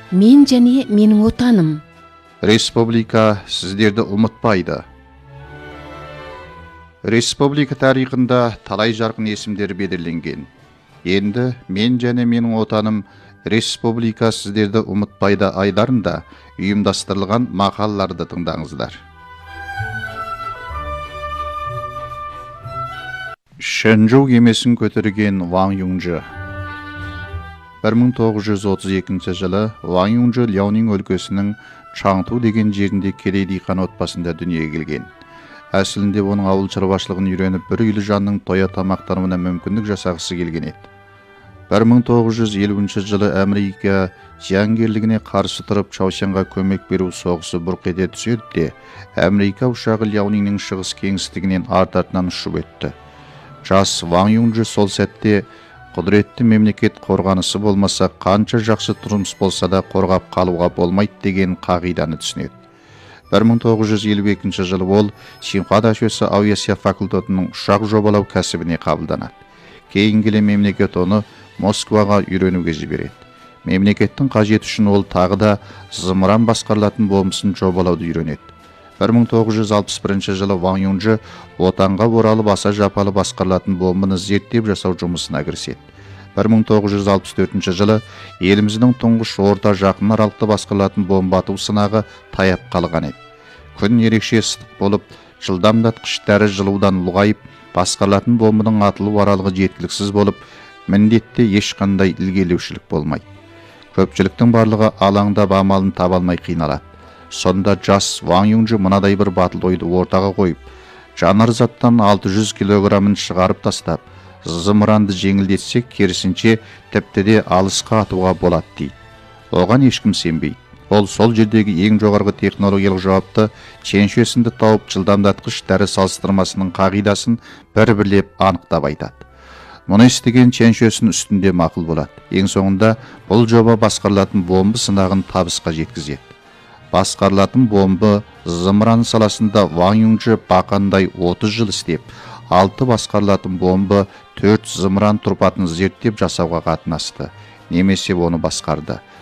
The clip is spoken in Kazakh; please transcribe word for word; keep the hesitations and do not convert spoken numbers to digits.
мен және менің отаным. Республика сіздерді ұмытпайды. Республика тарихында талай жарқын есімдер белгіленген. Енді мен және менің отаным Республика сіздерді ұмытпайды айларында ұйымдастырылған мақалаларды тыңдаңыздар. Шэньчжоу кемесін көтерген Ван Юнжы. бір мың тоғыз жүз отыз екінші жылы Ван Юнжы Ляонин өлкесінің Чаңту деген жерінде кедей диқан отбасында дүниеге келген. Әсілінде оның ауыл шаруашылығын үйреніп, бір үйлі жанның тоя тамақтануына мүмкіндік жасағысы келген еді. бір мың тоғыз жүз елуінші жылы Америка жауынгерлігіне қарсы тұрып, Чаошянға көмек беру соғысы бұрқ ете түседі де, Америка ұшағы Ляониннің шығыс кеңістігінен арт-артынан ұшып өтті. Жас Ван Юнжы сол сәтте құдіретті мемлекет қорғанысы болмаса, қанша жақсы тұрмыс болса да қорғап қалуға болмайды деген қағиданы түсінеді. бір мың тоғыз жүз елу екінші жылы ол Синхуа дашөсі авиация факультетінің ұшақ жобалау кәсібіне қабылданады. Кейін келе мемлекет оны Москваға үйренуге жібереді. Мемлекеттің қажеті үшін ол тағы да зымыран басқарылатын бомбасын жобалауды үйренеді. бір мың тоғыз жүз алпыс бірінші жылы Ван Юнжы отанға оралып аса жапалы басқарылатын бомбаны зерттеп жасау жұмысына кіріседі. бір мың тоғыз жүз алпыс төртінші жылы еліміздің тұңғыш орта жақын аралықты басқарылатын бомба ату сынағы таяп қалған еді. Күн ерекше ыстық болып, жылдамдатқыш дәрі жылудан ұлғайып, басқарылатын бомбаның атылу аралығы жеткіліксіз болып, міндетте ешқандай ілгерілеушілік болмайды. Көпшіліктің барлығы алаңдап амалын таба алмай қиналады. Сонда жас Ван Юнжы мынадай бір батыл ойды ортаға қойып, жанар заттан алты жүз килограмын шығарып тастап, зымыранды жеңілдетсек, керісінше тіпті де алысқа атуға болады дейді. Оған ешкім сенбейді. Ол сол жердегі ең жоғарғы технологиялық жауапты Чэньшуэсінді тауып, жылдамдатқыш дәрі салыстырмасының қағидасын бір-бірлеп анықтап айтады. Мұны естіген Чэньшуэсін үстінде мақұл болады. Ең соңында бұл жоба басқарылатын бомба сынағын табысқа жеткізеді. Басқарылатын бомба зымыран саласында Ван Юнжы бақандай отыз жыл істеп, алты басқарылатын бомба төрт зымыран тұрпатын зерттеп жасауға қатынасты, немесе оны басқарды.